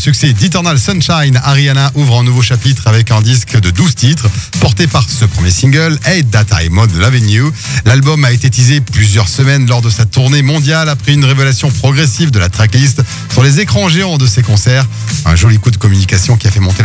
succès d'Eternal Sunshine, Ariana ouvre un nouveau chapitre avec un disque de 12 titres, porté par ce premier single, Hate That I'm Loving You. L'album a été teasé plusieurs semaines lors de sa tournée mondiale après une révélation progressive de la tracklist sur les écrans géants de ses concerts. Un joli coup de communication qui a fait monter